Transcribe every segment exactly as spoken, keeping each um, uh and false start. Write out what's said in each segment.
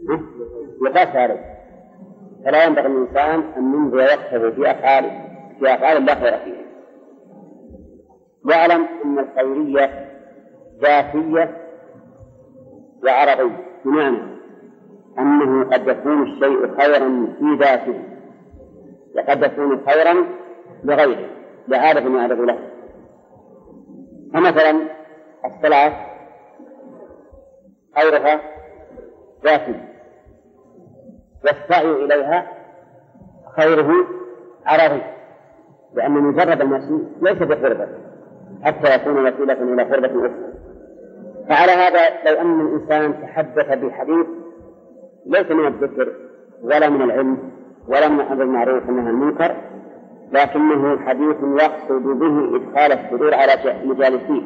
يقاس عليه. فلا ينبغي الإنسان أن ينظر وقته في أفعال في أفعال لا خير فيها. يعلم أن الخيرية ذاتية وعرضية، بمعنى أنه قد يكون الشيء خيرا في ذاته وقد يكون خيرا لغيره لعارض يعرض له. فمثلا الصلاة خيرها ذاتي والسعي إليها خيره عرضي، لأن مجرد المشي ليس بقربة حتى يكون وسيلة إلى قربة أخرى. فعلى هذا لو أن الإنسان تحدث بحديث ليس من الذكر ولا من العلم ولا من الأمر المعروف والنهي عن المنكر، لكنه حديث يقصد به إدخال السرور على مجالسيه،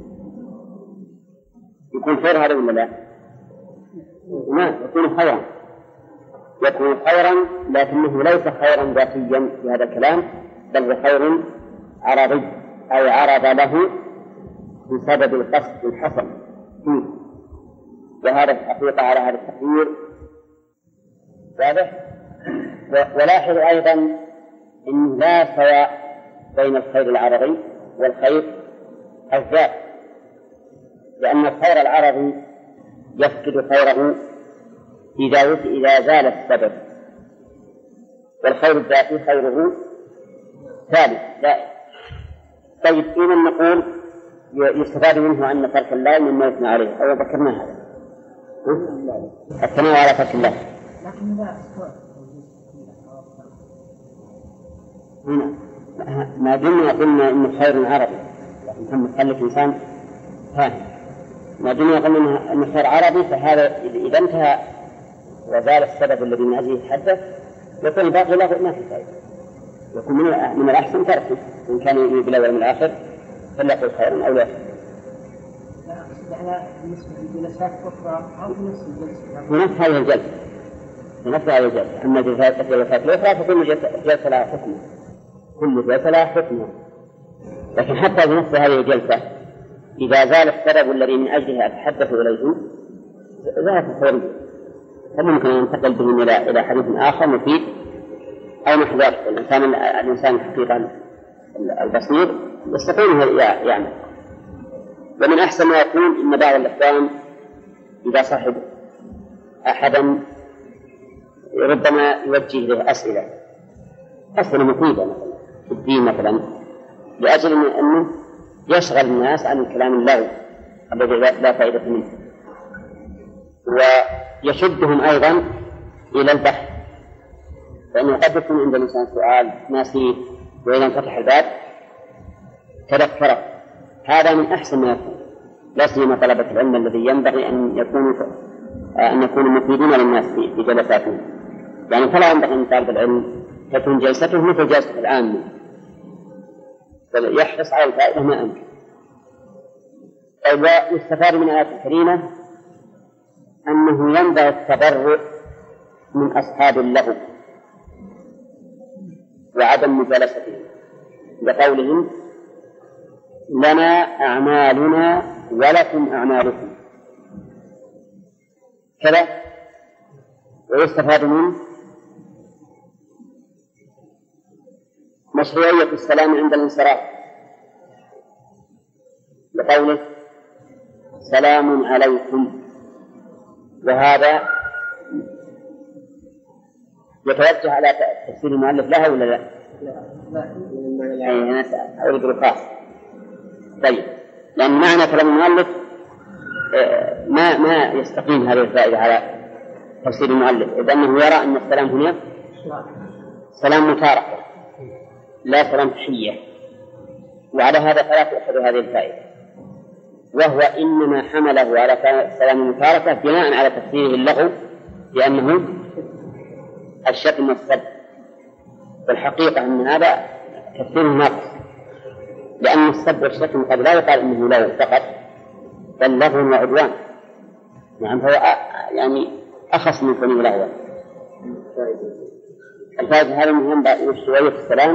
يكون خير هذا ولا لا؟ نعم، يكون خيرا، يكون خيرا، لكنه ليس خيرا ذاتيا في هذا الكلام، بل هو خير عرضي أو عرض له بسبب القصد الحسن فيه. وهذا الحقيقة على هذا التقدير واضح. ولاحظ أيضا أنه لا سواء بين الخير العرضي والخير الذاتي، لأن الخير العرضي يفقد خيره إذا إذا زال السبب، والخير الذاتي خيره ثابت دائم. طيب، إذا نقول يستفاد منه أن ترك الله مما يثنى عليه، أو ذكرنا هذا الثناء على ترك الله. هنا ما دمنا قلنا إنه خير عربي، محمد خلك إنسان فاهم، ما دمنا قلنا إنه خير عربي، فهذا إذا انتهى وزال السبب الذي من أجله يتحدث يكون الباقي لا ما في فائدة، يكون من الأحسن تركه إن كان يؤمن بالأول من الآخر فليقل خيرا أو لا. في نفس هذه الجلسة، في نفس هذه الجلسة، أما جلسات الأخرى فكل جلسة لها حكمة، كل جلسة لها حكمة. لكن حتى في نفس هذه الجلسة إذا زال السبب الذي من أجله أتحدث إليه ذهب الخيرية، فممكن أن ينتقل بهم إلى إلى حديث آخر مفيد أو محذر. الإنسان الإنسان الحقيقة البصير يستطيع يعمل. ومن أحسن ما يكون إن بعض الإخوان إذا صاحب أحدا ربما يوجه له أسئلة أسئلة مفيدة مثلا في الدين مثلا، لأجل أنه يشغل الناس عن الكلام اللغوي الذي لا فائدة منه، ويشدهم أيضا إلى البحث، لأنه قد يكون عند الإنسان سؤال ناسيه وإذا انفتح الباب تذكره. هذا من أحسن ما يكون، لا سيما طلبة العلم الذي ينبغي أن يكونوا أن يكونوا مفيدين للناس في جلساتهم. يعني فلا ينبغي أن طالب العلم تكون جلسته مثل جلسة العامة، بل يحرص على الفائدة ما أمكن. ويستفاد من الآيات الكريمة أنه ينبغي التبرؤ من أصحاب اللغو وعدم مجالستهم، لقولهم لنا أعمالنا ولكم أعمالكم كذا. ويستفاد منه مشروعية السلام عند الانصراف، لقوله سلام عليكم، وهذا يتوجه على تفسير المؤلف لها ولا لا؟ لا، أو الخاص. طيب، لأن معنى كلام المؤلف ما ما يستقيم هذه الفائدة على تفسير المؤلف، إذ أنه يرى أن السلام هنا سلام متاركة لا سلام تحية، وعلى هذا فلا تؤخذ هذه الفائدة، وهو إنما حمله على سلام المتاركة بناء على تفسيره اللغو لأنه الشتم والسب. والحقيقة أن هذا تفسير ناقص، لأن السب والشتم قد لا يقال إنه لغو فقط، بل لغو وعدوان، يعني هو يعني أخص من كونه لغوا. الفائدة هذا مهم شوية السلام،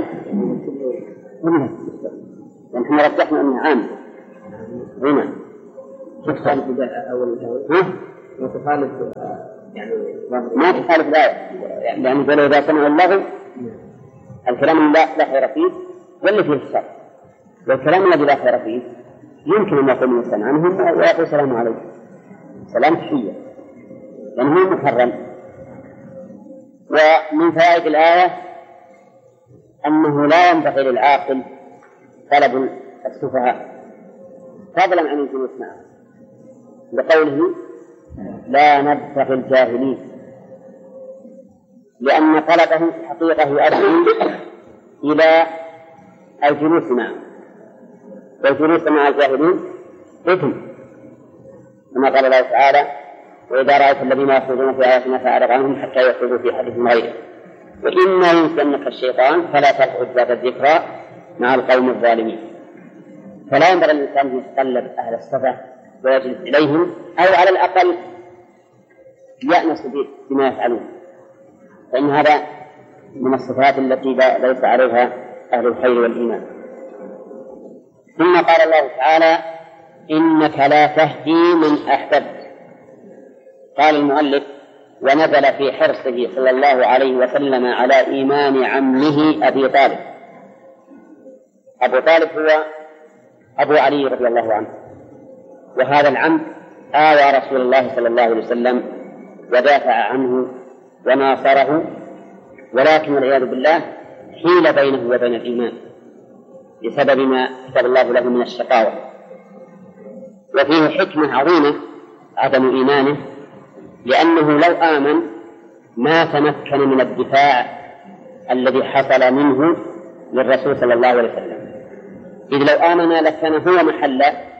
لأن احنا رجحنا أنه عام هنا تخالف أول ها؟ وتخالف يعني ما تخالف الآية، لأن قالوا إذا سمعوا اللغو الكلام لا لا خير فيه ولا فيه الشر، والكلام الذي لا خير فيه يمكن أن يقول الإنسان عنهم ويقول السلام عليكم سلام تحية لأنه يعني محرم. ومن فوائد الآية أنه لا ينبغي للعاقل طلب السفهاء فضلا عن الجلوس معه، لقوله لا نبتغي الجاهلين، لأن طلبه حقيقة يؤدي إلى الجلوس معه، والجلوس مع الجاهلين إثم، كما قال الله تعالى وإذا رأيت الذين يخوضون في آياتنا فأعرض عنهم حتى يخوضوا في حديث غيره وإما ينسينك الشيطان فلا تقعد بعد الذكرى مع القوم الظالمين. فلا ينبغي الإنسان أن يتقلب أهل الصفة ويجلس إليهم، أو على الأقل يأنس بما يفعلون، فإن هذا من الصفات التي ليس عليها أهل الخير والإيمان. ثم قال الله تعالى إنك لا تهدي من أحببت. قال المؤلف ونزل في حرصه صلى الله عليه وسلم على إيمان عمه أبي طالب. أبو طالب هو أبو علي رضي الله عنه، وهذا العم آوى رسول الله صلى الله عليه وسلم ودافع عنه وناصره، ولكن والعياذ بالله حيل بينه وبين الإيمان بسبب ما كتب الله له من الشقاوة. وفيه حكمة عظيمة عدم إيمانه، لأنه لو آمن ما تمكن من الدفاع الذي حصل منه للرسول صلى الله عليه وسلم، إذ لو آمن لكان هو محل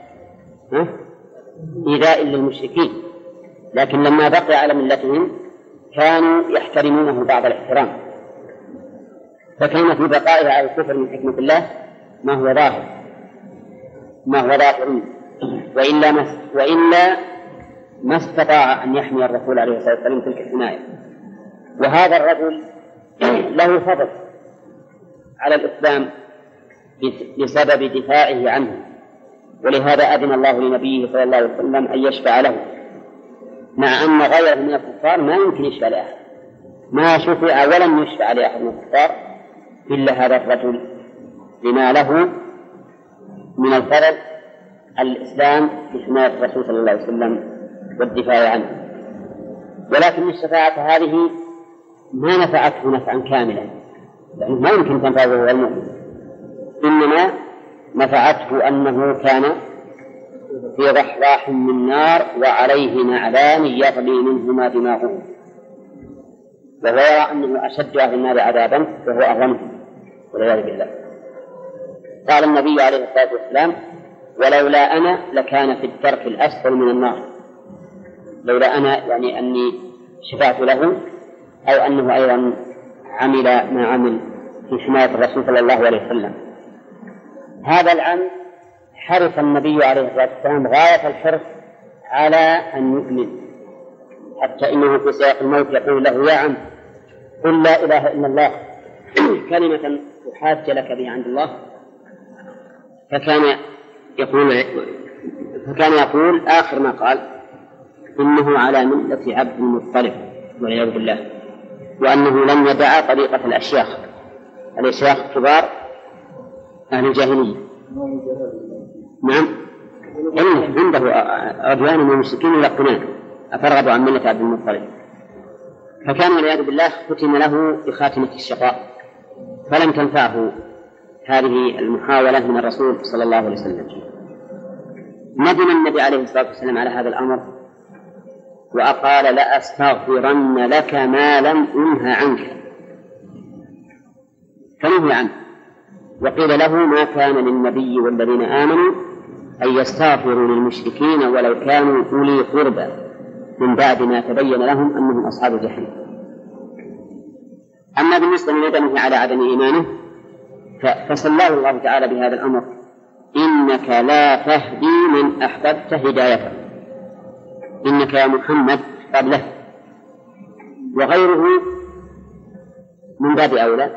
إيذاء للمشركين، لكن لما بقي على ملتهم كانوا يحترمونه بعض الاحترام، فكان في بقائه على الكفر من حكمة الله ما هو ظاهر ما هو ظاهر وإلا ما, وإلا ما استطاع أن يحمي الرسول عليه الصلاة والسلام تلك الحماية. وهذا الرجل له فضل على الإسلام بسبب دفاعه عنه، ولهذا أذن الله لنبيه صلى الله عليه وسلم أن يشفع له، مع أن غيره من الكفار ما يمكن يشفع لأحد، ما شفع ولم يشفع لأحد من الكفار إلا هذا الرجل لما له من الفضل الإسلام في حماية الرسول صلى الله عليه وسلم والدفاع عنه. ولكن الشفاعة هذه ما نفعته نفعا كاملا، لأنه ما يمكن تنفعه هو المؤمن، إنما نفعته أنه كان في ضحضاح من نار وعليه نعلان يغلي منهما دماغه، وهو يرى أنه أشد أهل النار عذابا وهو أهونهم والعياذ بالله. قال النبي عليه الصلاة والسلام ولولا أنا لكان في الدرك الأسفل من النار، لولا أنا يعني أني شفعت له، أو أنه أيضا عمل ما عمل في حماية الرسول صلى الله عليه وسلم. هذا العم حرص النبي عليه الصلاة والسلام غاية الحرص على أن يؤمن، حتى إنه في سياق الموت يقول له يا عم قل لا إله إلا الله كلمة أحاج لك به عند الله، فكان يقول فكان يقول آخر ما قال إنه على ملة عبد المطلب والعياذ بالله، وأنه لم يدع طريقة الأشياخ الأشياخ كبار أهل الجاهلية. نعم إنه عنده أديان من المشركين يلقنان أفرغبوا عن ملة عبد المطلب، فكان والعياذ بالله ختم له بخاتمة الشقاء، فلم تنفعه هذه المحاولة من الرسول صلى الله عليه وسلم. ندم النبي عليه الصلاة والسلام على هذا الأمر وقال لأستغفرن لك ما لم أنه عنك، فنهي عنه، وقيل له ما كان للنبي والذين آمنوا أن يستغفروا للمشركين ولو كانوا أولي قربى من بعد ما تبين لهم أنهم أصحاب الجحيم. أما بالنسبة لندمه على عدم إيمانه فصلاه الله تعالى بهذا الأمر إنك لا تهدي من أحببت هدايته، إنك يا محمد قبله، وغيره من باب أولى.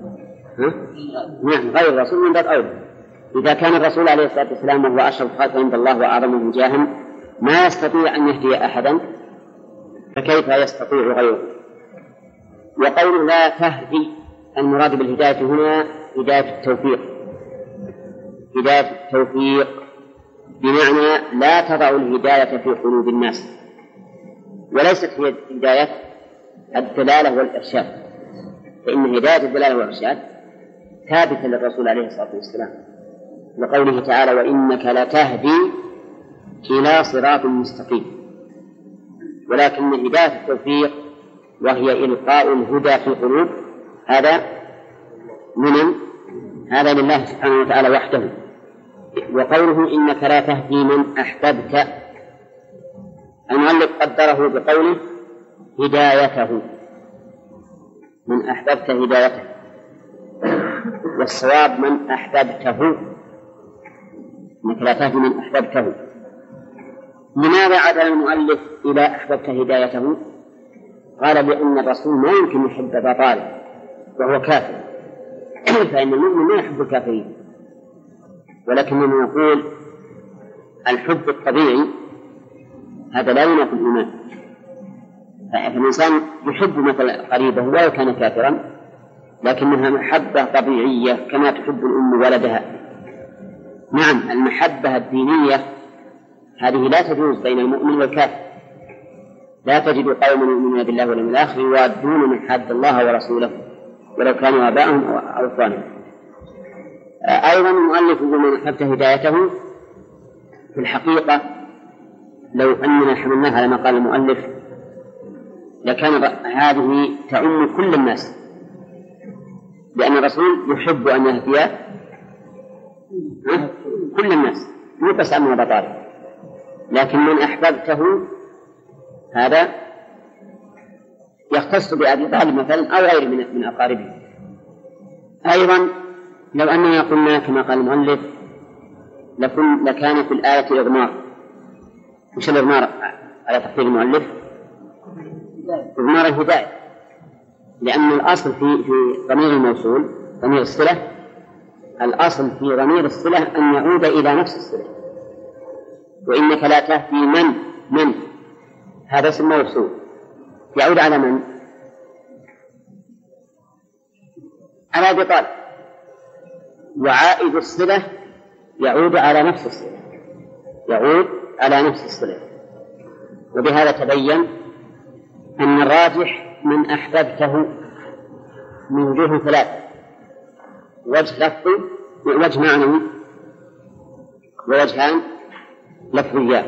نعم غير الرسول من باب أولى. إذا كان الرسول عليه الصلاة والسلام وهو أشرف خلق عند الله وأعظمهم جاها ما يستطيع أن يهدي أحدا، فكيف يستطيع غيره؟ وقوله لا تهدي، المراد بالهداية هنا هداية التوفيق، هداية التوفيق بمعنى لا تضع الهداية في قلوب الناس، وليست هي هداية الدلالة والإرشاد، فإن هداية الدلالة والإرشاد ثابتة للرسول عليه الصلاة والسلام، لقوله تعالى وإنك لتهدي إلى صراط مستقيم. ولكن هداية التوفيق وهي إلقاء الهدى في القلوب هذا من هذا لله سبحانه وتعالى وحده. وقوله إنك لا تهدي من أحببت، المؤلف قدره بقوله هدايته، من أحببت هدايته، والصواب من أحببته، إنك لا تهدي من أحببته. لماذا عدل المؤلف إلى أحببت هدايته؟ قال لأن الرسول ما يمكن يحب أبا طالب وهو كافر، فإن المؤمن ما يحب الكافرين، ولكننا نقول الحب الطبيعي هذا لا ينافي الإيمان، فالإنسان يحب مثل قريبه ولو كان كافرا، لكنها محبة طبيعية كما تحب الأم ولدها. نعم، المحبة الدينية هذه لا تجوز بين المؤمن والكافر، لا تجد قوما يؤمنون بالله واليوم الآخر يوادون من حاد الله ورسوله ولو كانوا آباءهم أو إخوانهم. أيضا المؤلف يقول من أحببت هدايته، في الحقيقة لو أننا حملناها على ما قال المؤلف لكان هذه تعم كل الناس، لأن الرسول يحب أن يهدي كل الناس مو بس أمر أبا طالب، لكن من أحببته هذا يختص بأبي طالب مثلا أو غيره من من أقاربه. أيضا لو أننا قلنا كما قال المؤلف لكن لكان في الآية إضمار. وش الإضمار على تقدير المؤلف؟ إضمار الهداية، لأن الأصل في في ضمير الموصول ضمير الصلة، الأصل في ضمير الصلة أن يعود إلى نفس الصلة. وإنك لا تهدي من من هذا اسم موصول يعود على من؟ على أبي طالب، وعائد الصلة يعود على نفس الصلة، يعود على نفس الصلة. وبهذا تبين أن الراجح من أحببته من وجوه ثلاث: وجه لفظي ووجه معنوي ووجهان لفظيان.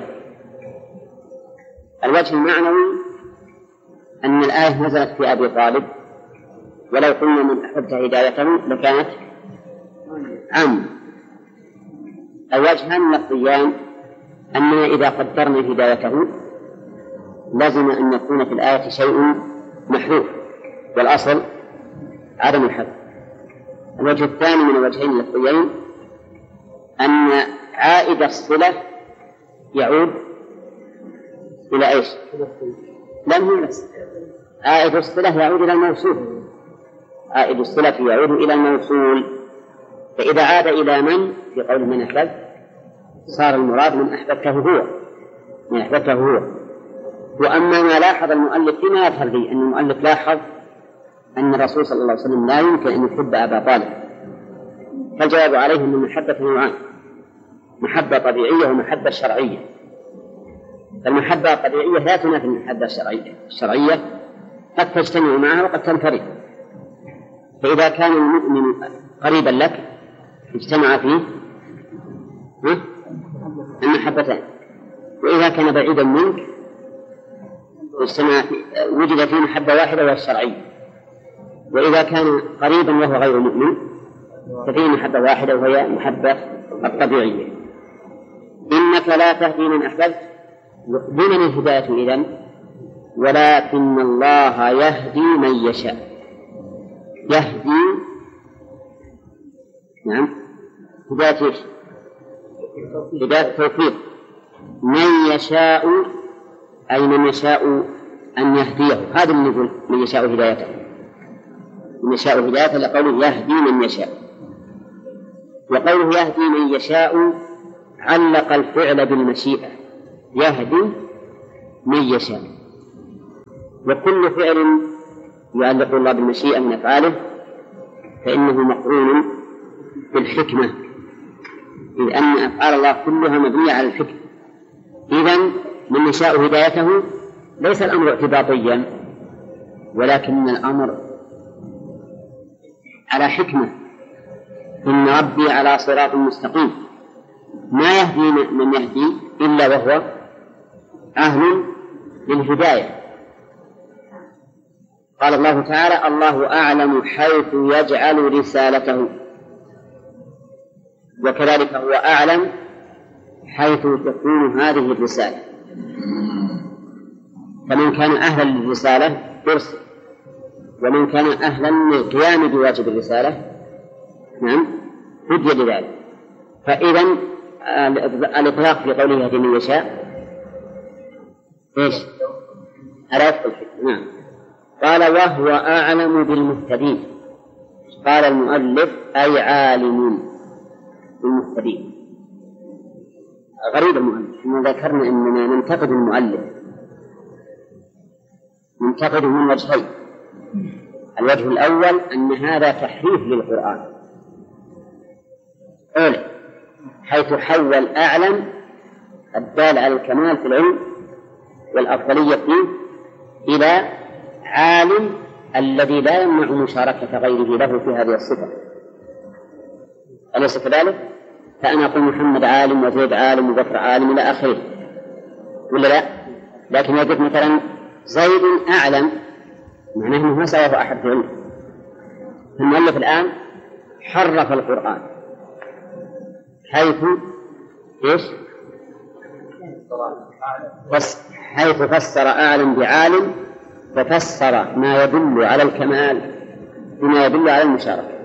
الوجه المعنوي أن الآية نزلت في أبي طالب، ولو قلنا من أحببت هدايته لكانت عام. الوجهان لفظيان أننا إذا قدرنا هدايته لازم أن يكون في الآية شيء محذوف، والأصل عدم الحذف. الوجه الثاني من الوجهين اللفظيين أن عائد الصلة يعود إلى إيش؟ لم هو نفسه. عائد الصلة يعود إلى الموصول، عائد الصلة يعود إلى الموصول. فإذا عاد إلى من في قول من أحببت صار المراد من أحببته هو، من أحببته هو. وأما ما لاحظ المؤلف فيما يظهر به أن المؤلف لاحظ أن الرسول صلى الله عليه وسلم لا يمكن أن يحب أبا طالب، فالجواب عليه أن المحبة نوعان: محبة طبيعية ومحبة شرعية. المحبة الطبيعية لا تنافي المحبة الشرعية، الشرعية قد تجتمع معها وقد تنفرد. فإذا كان المؤمن قريبا لك اجتمع فيه المحبتان، وإذا كان بعيدا منك اجتمع وجد فيه محبة واحدة وهي الشرعية. وإذا كان قريبا وهو غير مؤمن ففيه محبة واحدة وهي المحبة الطبيعية. إنك لا تهدي من أحببت، لمن الهداية إذن؟ ولكن الله يهدي من يشاء. يهدي نعم هداية إيش؟ هداية التوفيق. من يشاء أي من يشاء أن يهديه، هذا اللي يقول من يشاء هدايته، من يشاء هدايته لقوله يهدي من يشاء. وقوله يهدي من يشاء علق الفعل بالمشيئة، يهدي من يشاء. وكل فعل يعلق الله بالمشيئة من أفعاله فإنه مقرون بالحكمة، إذ أن أفعال الله كلها مبنية على الحكمة. إذن من يشاء هدايته ليس الأمر اعتباطيا، ولكن الأمر على حكمة. إن ربي على صراط مستقيم، ما يهدي من يهدي إلا وهو أهل للهداية. قال الله تعالى: الله أعلم حيث يجعل رسالته، وكذلك هو أعلم حيث تكون هذه الرسالة. فمن كان أهلا للرسالة يرسل، ومن كان أهلا للقيام بواجب الرسالة نعم هدي لذلك. فإذا الإطلاق في قوله يهدي من يشاء إيش؟ على وفق الحكمة. نعم. قال: وهو أعلم بالمهتدين. قال المؤلف: أي عالم بالمهتدين. غريب المؤلف، إننا ذكرنا أننا ننتقد المؤلف ننتقده من وجهين. الوجه الأول أن هذا تحريف للقرآن، أولا حيث حول أعلم الدال على الكمال في العلم والأفضلية فيه إلى عالم الذي لا يمنع مشاركة غيره له في هذه الصفة. أليس كذلك؟ فأنا أقول محمد عالم وزيد عالم وبكر عالم إلى آخره، ولا لا؟ لكن يقول مثلا زيد أعلم، معناه أنه ما سواه أحد في علمه. المؤلف الآن حرف القرآن حيث إيش؟ بس حيث فسر أعلم بعالم، ففسر ما يدل على الكمال بما يدل على المشاركة.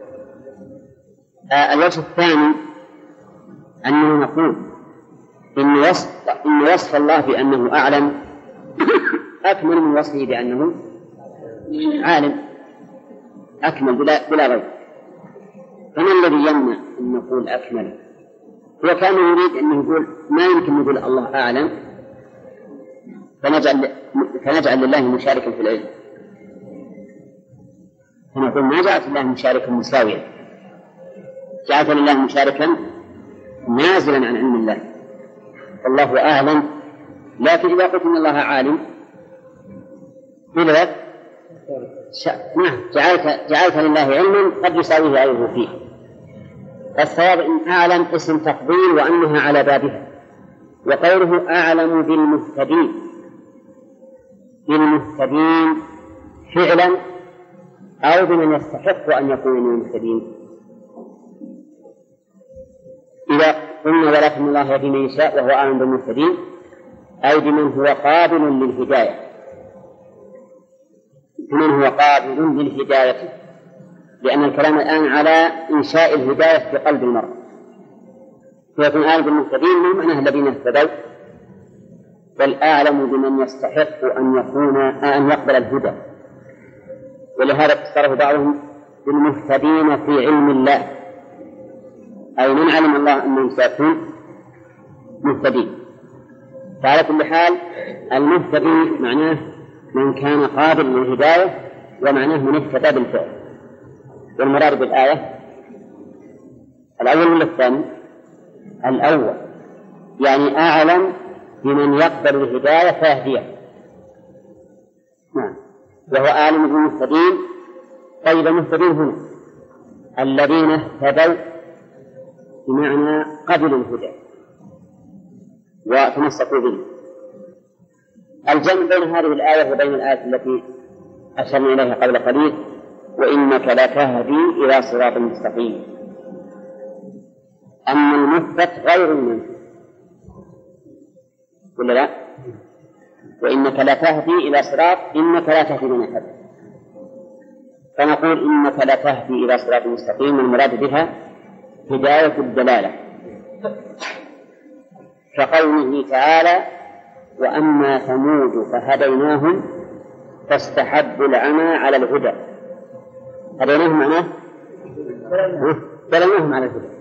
آه الوجه الثاني أنه نقول إن وصف, إن وصف الله بأنه أعلم أكمل من وصفه بأنه عالم، أكمل بلا, بلا ريب. فما الذي يمنع أن نقول أكمل؟ هو كان يريد أن يقول ما يمكن نقول الله أعلم فنجعل, فنجعل لله مشاركا في العلم، فنقول ما جعلت الله مشاركا مساويا، جعلت لله مشاركا نازلا عن علم الله، والله أعلم. لكن إذا قلت إن الله عالم بلغت نعم جعلت, جعلت لله علما قد يساويه غيره فيه. فالصواب إن أعلم اسم تفضيل وأنها على بابها. وقوله أعلم بالمهتدين، بالمهتدين فعلا أو بمن يستحق أن يكون من المهتدين. إذا قلنا ولكن الله يهدي من يشاء وهو أعلم بالمهتدين، أي بمن هو قابل للهداية، بمن هو قابل للهداية، لأن الكلام الآن على إنشاء الهداية في قلب المرء. فيكون أعلم بالمهتدين من معنى الذين اهتدوا، بل أعلم بمن يستحق أن يكون أن يقبل الهدى. ولهذا فسره بعضهم بالمهتدين في علم الله، أي من علم الله أنه سيكون مهتدين. فعلى كل حال المهتدي معناه من كان قابل للهداية، ومعناه من اهتدى بالفعل. والمراد بالآية الأول ولا الثاني؟ الأول، يعني أعلم بمن يقبل الهداية فيهديه. نعم. وهو أعلم بالمهتدين. طيب المهتدين هنا الذين اهتدوا بمعنى قبلوا الهدى وتمسكوا به. الجمع بين هذه الآية وبين الآية التي أشرنا إليها قبل قليل: وإنك لتهدي إلى صراط مستقيم. أما المثبت غير المنفي ولا لا؟ وإنك لتهدي إلى صراط، إنك لا تهدي من أحد، فنقول إنك لتهدي إلى صراط مستقيم، والمراد بها هداية الدلالة، كقوله تعالى: وأما ثمود فهديناهم فاستحبوا العمى على الهدى. هديناهم معناه دلناهم على الهدى،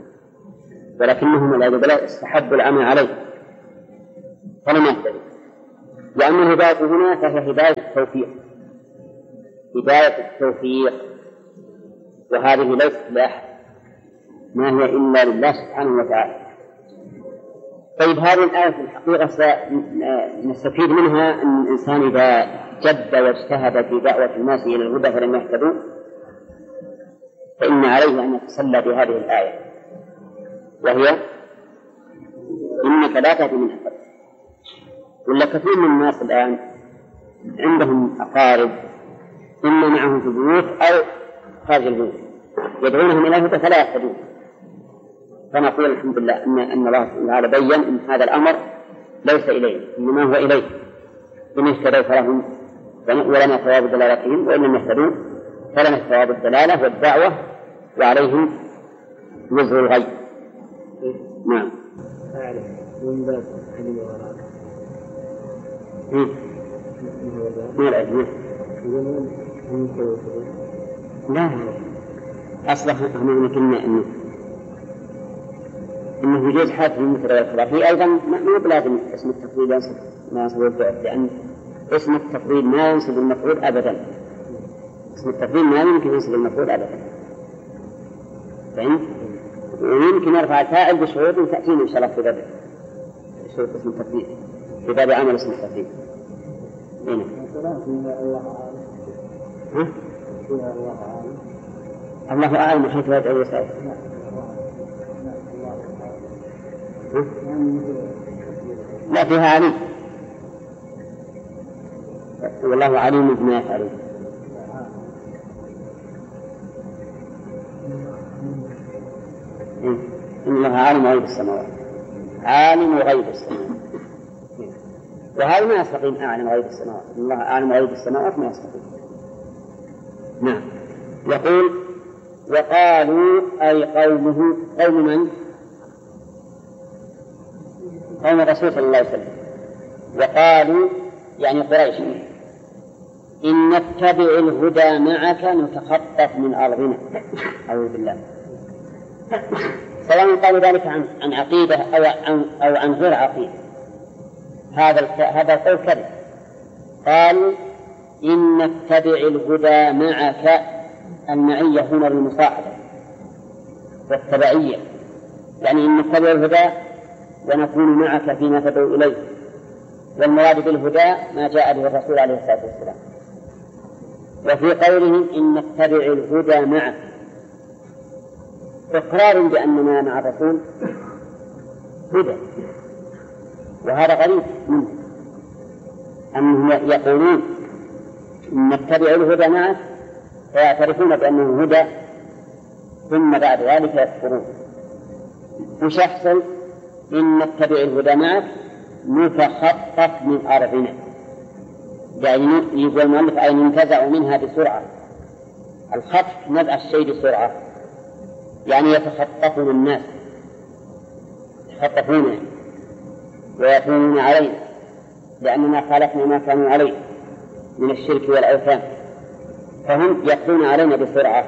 ولكنهم لا يدل استحبوا العمى عليه فلم يهتدوا. وأما الهداية هنا فهي هداية التوفيق، هداية التوفيق، وهذه ليست لأحد، ما هي إلا لله سبحانه وتعالى. طيب هذه الآية في الحقيقة نستفيد منها أن الإنسان إذا جد واجتهد في دعوة الناس إلى الهدى فلم يهتدوا فإن عليه أن يتسلى بهذه الآية، وهي إنك لا تهدي من أحببت. ولا كثير من الناس الآن عندهم أقارب إما معهم في البيوت أو خارج البيوت يدعونهم إلى الهدى فلا يهتدون، فنقول الحمد لله أن أن الله تعالى بين أن هذا الأمر ليس إليه إنما هو إليه، إن اهتدوا فلهم ولنا ثواب دلالتهم، وإن لم يهتدوا فلنا ثواب الدلالة والدعوة وعليهم وزر الغي. نعم. ما العلم؟ لا أصلح هم قلنا إنه إنه يجوز حادث مثل الخلاف. هي أيضا ما بلازم اسم التفضيل ينصب ما ينصب الفعل، لأن اسم التفضيل ما ينصب المفعول أبدا، اسم التفضيل ما يمكن ينصب المفعول أبدا، فهمت؟ ويمكن يرفع الفاعل بشروط تأتينا إن شاء الله في باب شروط اسم التفضيل في باب عمل اسم التفضيل. هنا ها؟ الله أعلم حيث يدعو يسأل. لا فيها عليم، والله عليم بما يفعلون. إن الله عالم غيب السماوات، عالم غيب السماوات، وهذا ما يستقيم أعلم غيب السماوات، إن الله عالم غيب السماوات ما يستقيم. نعم. يقول وقالوا أي قومه، قوم من؟ قوم الرسول صلى الله عليه وسلم. وقالوا يعني قريش إن نتبع الهدى معك نتخطف من أرضنا، أعوذ بالله، سواء قالوا ذلك عن عن عقيدة أو عن أو عن غير عقيدة، هذا هذا القول كذب. قالوا إن نتبع الهدى معك، المعية هنا المصاحبة والتبعية، يعني إن نتبع الهدى ونكون معك فيما تدعو إليه، والمراد بالهدى ما جاء به الرسول عليه الصلاة والسلام. وفي قولهم إن نتبع الهدى معك إقرار بأننا مع الرسول هدى، وهذا غريب منه أنهم يقولون إن نتبع الهدى معك فيعترفون بأنه هدى ثم بعد ذلك يكفرون. وش يحصل؟ إن نتبع الهدى معك نتخطف من أرضنا، يعني يقول المؤلف أي ننتزع منها بسرعة. الخطف نزع الشيء بسرعة، يعني يتخطفون الناس، يتخطفون ويكونون علينا لأننا خالفنا ما كانوا عليه من الشرك والأوثان، فهم يكون علينا بسرعة.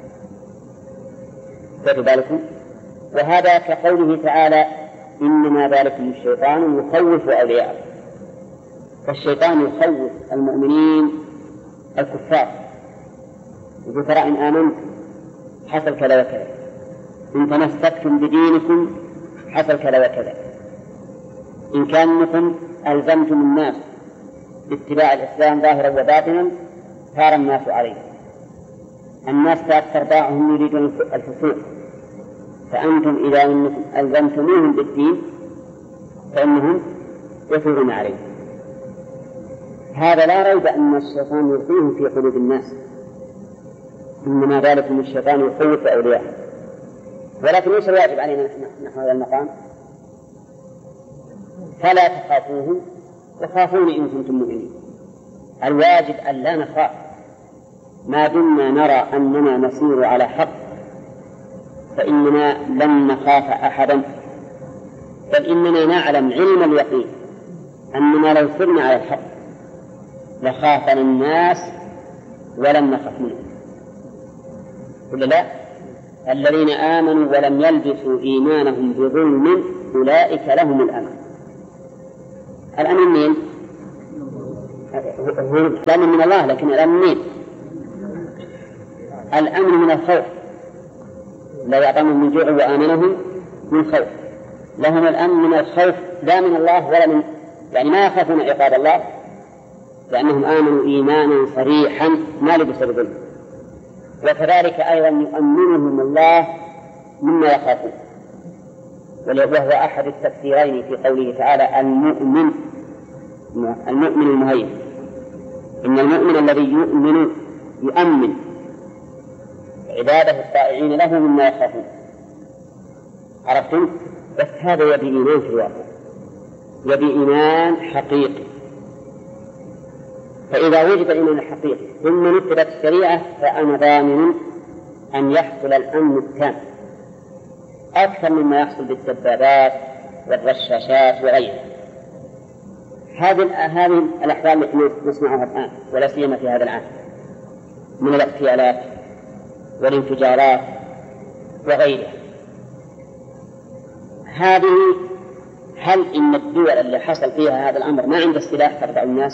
فذلك وهذا كقوله تعالى إنما ذلك الشيطان يخوف أولياءه، فالشيطان يخوف المؤمنين الكفار، يقول ترى إن آمنت حصل كذا وكذا، إن تمسكتم بدينكم حصل كذا وكذا، إن كانكم ألزمتم الناس باتباع الإسلام ظاهرا وباطنا صار الناس عليه. الناس أكثر باعهم يريدون الفسوق، فأنتم إذا أنكم ألزمتموهم بالدين فإنهم يثورون عليه. هذا لا ريب أن الشيطان يلقيهم في قلوب الناس، إنما ذلك من الشيطان يخوف أولياءه. ولكن ليس الواجب علينا نحن هذا المقام؟ فلا تخافوهم وخافوني إن كنتم مؤمنين. الواجب أن لا نخاف ما دمنا نرى أننا نسير على حق، فإننا لن نخاف أحدا، بل إننا نعلم علم اليقين أننا لو سرنا على الحق لخافنا الناس ولم نخف منهم. ولا لا؟ الذين آمنوا ولم يلبسوا إيمانهم بظلم أولئك لهم الأمن. الأمن مين؟ هو الأمن من الله، لكن الأمن منين؟ الأمن من الخوف، لا يعطيهم من جوع وآمنهم من خوف. لهم الأمن من الخوف لا من الله ولا من، يعني ما يخافون عقاب الله لأنهم آمنوا إيمانا صريحا ما لبس بظلم. وكذلك أيضا يؤمنهم الله مما يخافون، وهو أحد التفسيرين في قوله تعالى المؤمن المؤمن المهيمن. إن المؤمن الذي يؤمن يؤمن عباده الطائعين له مما يخافون. عرفتم؟ بس هذا يبي إيمان في الواقع، يبي إيمان حقيقي. فإذا وجد الإيمان الحقيقي ثم نفذت الشريعة فأنا ضامن أن يحصل الأمن التام أكثر مما يحصل بالدبابات والرشاشات وغيرها. هذه هذه الأحوال التي نسمعها الآن ولا سيما في هذا العام من الاغتيالات والانفجارات وغيرها، هذه هل إن الدول اللي حصل فيها هذا الأمر ما عند سلاح تقطع الناس؟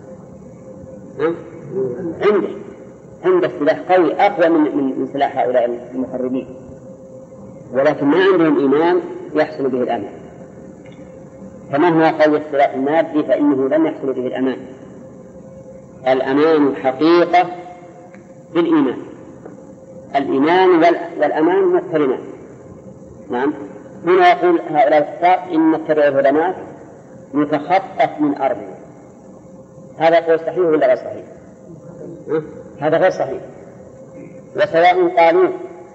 عنده عنده سلاح قوي أقوى من من سلاح هؤلاء المخربين، ولكن ما عندهم إيمان يحصل به الأمان. فمهما قوي السلاح المادي فإنه لن يحصل به الأمان. الأمان حقيقة بالإيمان، الإيمان والأمان مقترنان. نعم. هنا يقول هؤلاء الكفار إن نتبع الهدنات نتخطف من أرضنا. هذا قول صحيح ولا غير صحيح؟ هذا غير صحيح. وسواء قالوا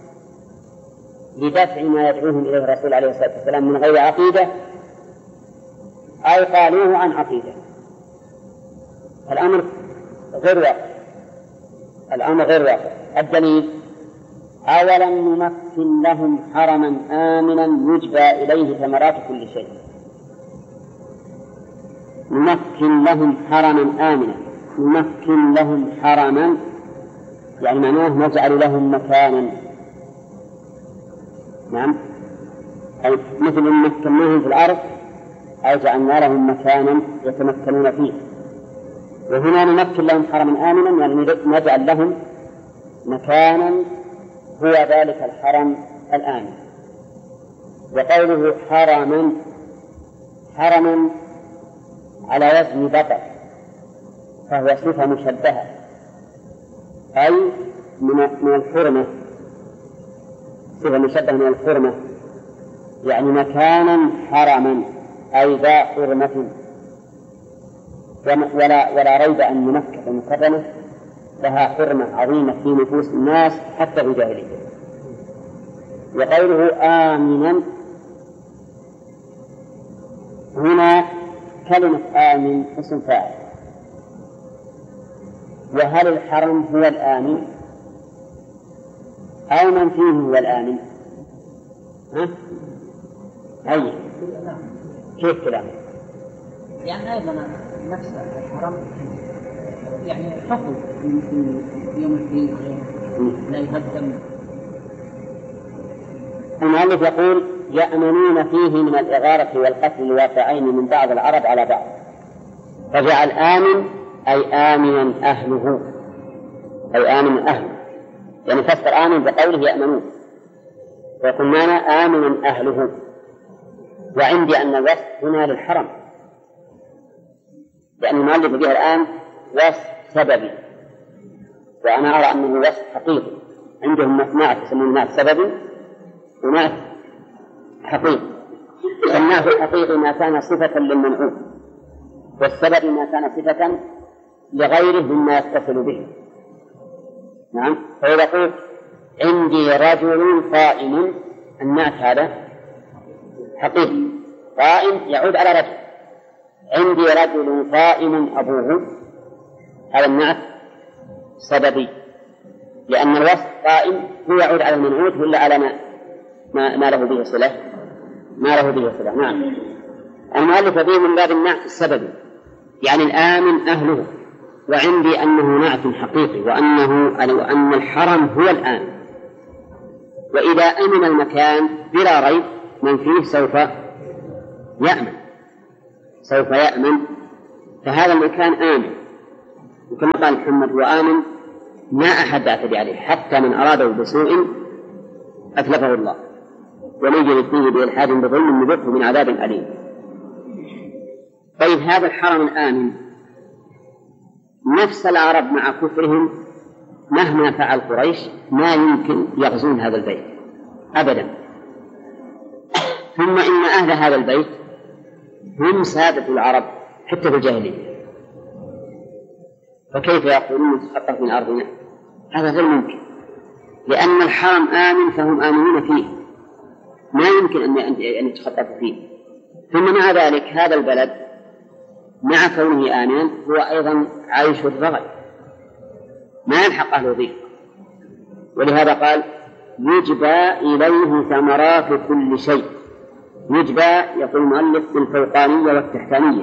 لدفع ما يدعوهم إليه الرسول عليه الصلاة والسلام من غير عقيدة أو قالوه عن عقيدة، الأمر غير واقع. الأمر غير واقع. الدليل أولم نمكن لهم حرما آمنا يجبى إليه ثمرات كل شيء. نمكن لهم حرما آمنا، نمكن لهم حرما يعني معناه نجعل لهم مكانا. نعم، أي مثل أن مكناهم في الأرض أو جعلنا لهم مكانا يتمكنون فيه. وهنا نمكن لهم حرما آمنا يعني نجعل لهم مكانا هو ذلك الحرم الآمن. وقوله حرما حرما على وزن بطر فهو صفة مشبهة، أي من الحرمة، صفة مشبهة من الحرمة، يعني مكانا حرما أي ذا حرمة. ولا, ولا ريب أن مكة المكرمة لها حرمة عظيمة في نفوس الناس حتى في الجاهلية. وقوله آمنا هنا كلمة آمن اسم فاعل. وهل الحرم هو الآمن أو من فيه هو الآمن؟ ها؟ أي كيف كلام؟ يعني أيضا نفس الحرم يعني حفظ في يوم الدين لا يهدم. المؤلف يقول يأمنون فيه من الإغارة والقتل الواقعين من بعض العرب على بعض، فجعل آمن أي آمنا أهله، أي آمن أهله، يعني فسر آمن بقوله يأمنون، ويقول معنى آمنا أهله. وعندي أن الوصف هنا للحرم، لأن المؤلف به الآن وصف سببي، وأنا أرى أنه وصف حقيقي. عندهم نعت يسمون نعت سببي ونعت حقيقي. النعت الحقيقي ما كان صفة للمنعوت، والسبب ما كان صفة لغيره مما يتصل به. نعم. فإذا قلت عندي رجل قائم، النعت هذا حقيقي، قائم يعود على رجل. عندي رجل قائم أبوه، هذا النعت سببي، لأن الوصف قائم هو يعود على المنعوت ولا على ما, ما, ما له به صلة ما له به صلة. نعم. المؤلف به من باب النعت السببي، يعني الآمن أهله. وعندي أنه نعت حقيقي، وأنه وأن الحرم هو الآمن. وإذا أمن المكان بلا ريب من فيه سوف يأمن، سوف يأمن، فهذا المكان آمن. وكما قال محمد وآمن ما أحد اعتدي عليه حتى من أراده بسوء أتلفه الله ومن يرد فيه بإلحاد بظلم نذقه من عذاب أليم. طيب هذا الحرم الآمن نفس العرب مع كفرهم مهما فعل قريش ما يمكن يغزون هذا البيت أبدا. ثم إن أهل هذا البيت هم سادة العرب حتى في الجاهلية، فكيف يقولون نتخطف من أرضنا؟ هذا غير ممكن، لأن الحرم آمن فهم آمنون فيه، ما يمكن أن يتخطفوا فيه. ثم مع ذلك هذا البلد مع كونه آمنا هو أيضا عايش الرغد ما يلحق أهله ضيق، ولهذا قال يجبى إليه ثمرات كل شيء. يجبى يقول المؤلف بالفوقانية والتحتانية.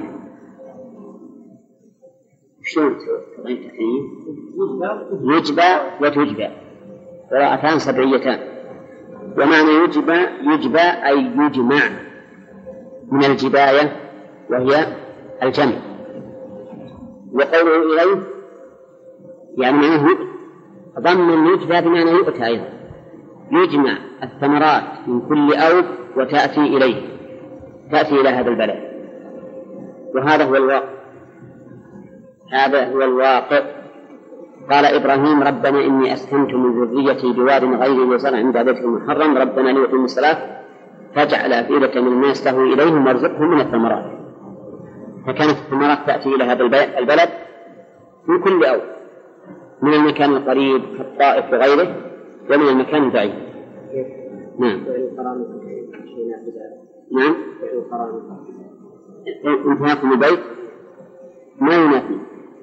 شلون التحتانية؟ يجبى وتجبى قراءتان سبعيتان، ومعنى يجبى يجبى أي يجمع من الجباية وهي الجمع، وقوله إليه يعني معناه ضمن يجبى بمعنى يؤتى أيضا، يجمع الثمرات من كل أوج وتأتي إليه، تأتي إلى هذا البلد. وهذا هو الواقع، هذا هو الواقع. قال إبراهيم ربنا إني أسكنت من ذريتي بواد غير ذي زرع عند بيتك المحرم ربنا ليقيموا الصلاة فاجعل أفئدة من الناس تهوي إليهم وارزقهم من الثمرات. فكانت الثمرات تأتي إلى هذا البلد من كل أوج، من المكان القريب كالطائف وغيره ومن المكان البعيد. نعم نعم انتهاكم البيت ما ينافي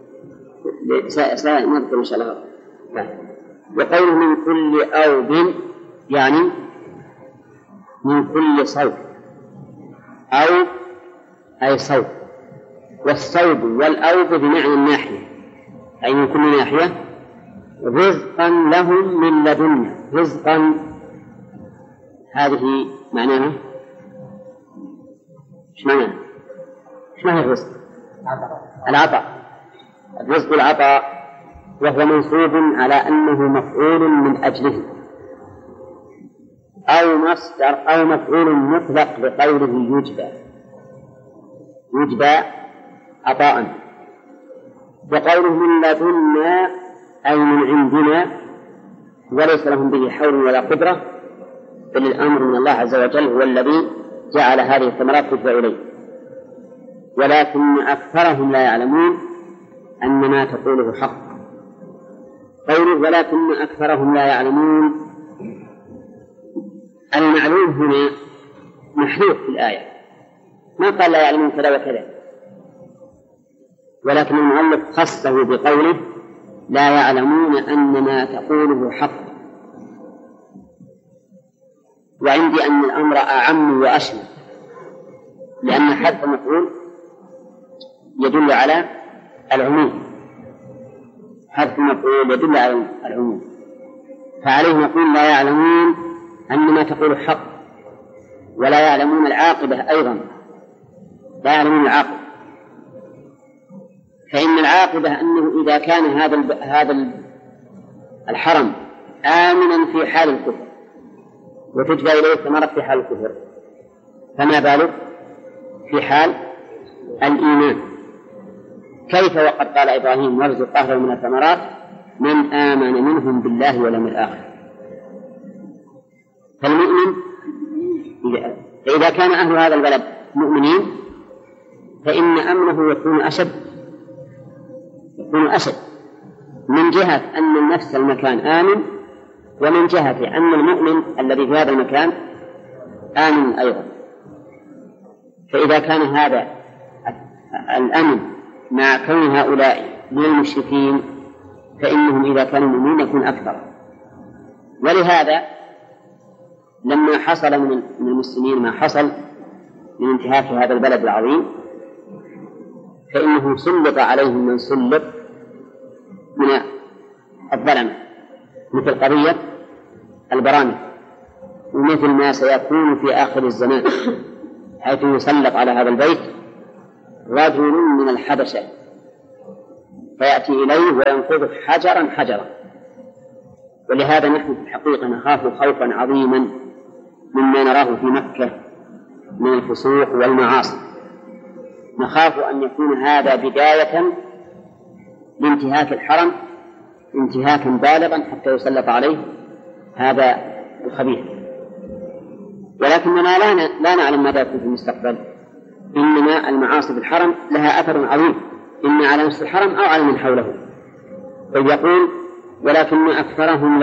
سنذكر إن شاء الله. وقوله من كل أوب يعني من كل صوب، أو أي صوب، والصوب والأوب بمعنى الناحية، أي من كل ناحية رزقا لهم من لدنا. رزقا هذه معناها ايش معناها؟ ايش معنى الرزق؟ العطاء. الرزق العطاء، وهو منصوب على أنه مفعول من أجله أو مصدر أو مفعول مطلق بقوله يجبى، يجبى عطاء. وقوله من لدنا أي من عندنا وليس لهم به حول ولا قدرة، بل الأمر من الله عز وجل هو الذي جعل هذه الثمرات تجبى إليه. ولكن أكثرهم لا يعلمون أن ما تقوله حق. قوله ولكن أكثرهم لا يعلمون، المعلوم هنا محذوف في الآية، ما قال لا يعلمون كذا وكذا، ولكن المؤلف خصه بقوله لا يعلمون أن ما تقوله حق. وعندي أن الأمر أعم وأشمل، لأن حذف المفعول يدل على العموم، حذف المفعول يدل على العموم، فعليه نقول لا يعلمون أن ما تقول حق، ولا يعلمون العاقبة أيضا، لا يعلمون العاقبة. فإن العاقبة أنه إذا كان هذا هذا الحرم آمنا في حال الكفر وتجبى إليه الثمرة في حال الكفر، فما بالك في حال الإيمان؟ كيف وقد قال إبراهيم وارزق أهله من الثمرات من آمن منهم بالله واليوم الآخر. فالمؤمن إذا كان أهل هذا البلد مؤمنين فإن أمره يكون أشد يكون أشد من جهة أن نفس المكان آمن، ومن جهة أن المؤمن الذي في هذا المكان آمن أيضا. فإذا كان هذا الأمن مع كون هؤلاء من المشركين فإنهم إذا كانوا مؤمنين يكون أكثر. ولهذا لما حصل من المسلمين ما حصل من انتهاك هذا البلد العظيم فإنه سلط عليهم من سلط من الظلم، مثل قضية البرامج، ومثل ما سيكون في آخر الزمان حيث يسلط على هذا البيت رجل من الحبشة فيأتي إليه وينقضه حجرا حجرا. ولهذا نحن في الحقيقة نخاف خوفا عظيما مما نراه في مكة من الفسوق والمعاصي، نخاف أن يكون هذا بداية لانتهاك الحرم انتهاكا بالغا حتى يسلط عليه هذا الخبيث. ولكننا لا نعلم ماذا يكون في المستقبل، إنما المعاصي بالحرم لها أثر عظيم، إما على نفس الحرم أو على من حوله. فيقول ولكن أكثرهم